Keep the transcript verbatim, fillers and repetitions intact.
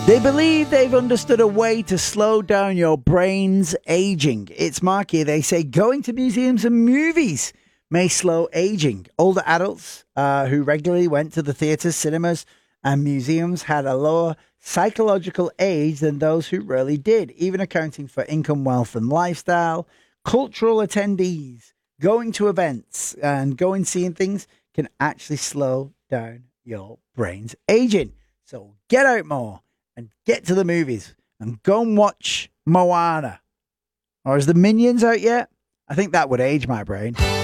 They believe they've understood a way to slow down your brain's aging. It's Marky. They say going to museums and movies may slow aging. Older adults uh, who regularly went to the theatres, cinemas, and museums had a lower psychological age than those who rarely did, even accounting for income, wealth, and lifestyle. Cultural attendees going to events and going seeing things can actually slow down your brain's aging. So get out more and get to the movies and go and watch Moana. Or is the Minions out yet? I think that would age my brain.